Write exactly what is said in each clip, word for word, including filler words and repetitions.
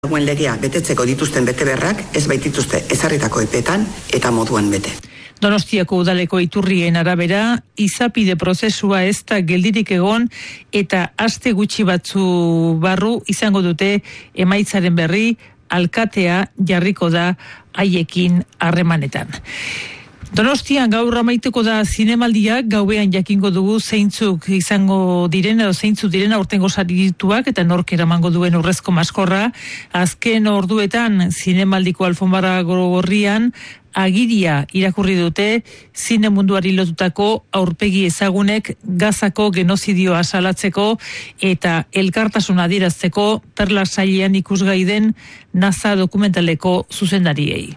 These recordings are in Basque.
Dagoen legea betetzeko dituzten beteberrak ez baitituzte ezarritako epetan eta moduan bete. Donostiako udaleko iturrien arabera, izapide prozesua ez da geldirik egon eta aste gutxi batzu barru izango dute emaitzaren berri, alkatea jarriko da haiekin harremanetan. Donostian gaur amaituko da zinemaldiak, gauean jakingo dugu zeintzuk izango diren edo zeintzuk diren aurtengo sarituak eta nork eramango duen urrezko maskorra. Azken orduetan zinemaldiko alfonbara gorrian agiria irakurri dute zine munduari lotutako aurpegi ezagunek Gazako genozidioa salatzeko eta elkartasuna adierazteko Perla sailean ikusgai den NASA dokumentaleko zuzendariei.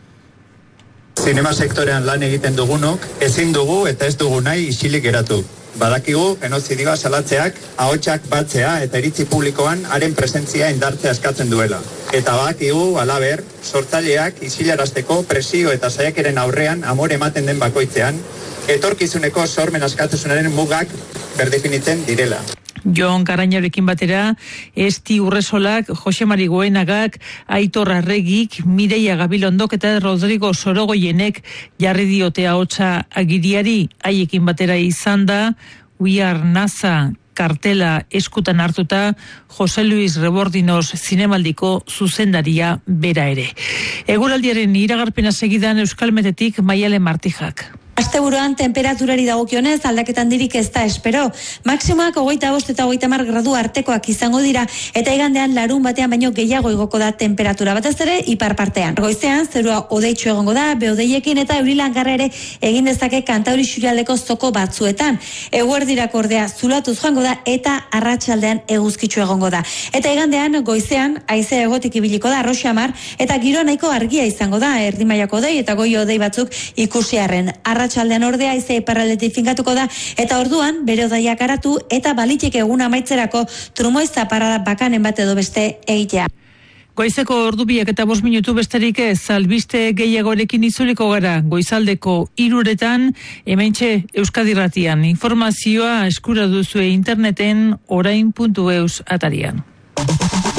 Zinema sektorean lan egiten dugunok, ezin dugu eta ez dugu nahi isilik geratu. Badakigu, genozidioa salatzeak, ahotsak batzea eta iritzi publikoan haren presentzia indartzea eskatzen duela. Eta badakigu, halaber, sortzaileak isilarazteko presio eta saiakeren aurrean amore ematen den bakoitzean, etorkizuneko sormen askatasunaren mugak berdefinitzen direla. Jon Karainarekin batera, Esti Urresolak, Jose Mari Goenagak, Aitor Arregik, Mireia Gabilondok eta Rodrigo Sorogoienek jarri diote ahotsa agiriari. Haiekin batera izan da, We Are NASA kartela eskutan hartuta, Jose Luis Rebordinos zinemaldiko zuzendaria bera ere. Eguraldiaren iragarpena segidan Euskalmetetik Maialen Martijak. Asteburuan temperaturari dagokionez aldaketan dirik ez da espero. Maximoak hogeita bost eta hogeita hamar gradu artekoak izango dira eta igandean larun batean baino gehiago igoko da temperatura batez ere ipar partean. Goizean zerua hodeitsu egongo da, behodeiekin eta eurilangarra ere egin dezake kantauri xurialdeko zoko batzuetan. Eguerdirako ordea zulatuz joango da eta arratsaldean eguzkitsu egongo da. Eta igandean goizean haize egotik ibiliko da arroxamar eta giro nahiko argia izango da, erdimaiako hodei eta goi hodei batzuk ikusiarren. Arratsaldean ordea haize iparraldetik finkatuko da eta orduan bere hodeiak aratu eta baliteke egun amaitzerako trumoi zaparrada bakanen bat edo beste egitea. Goizeko ordubiak eta bost minutu besterik ez, albiste gehiagorekin itzuliko gara, goizaldeko hiruretan, hementxe Euskadi Irratian. Informazioa eskura duzue interneten orain puntu eus atarian.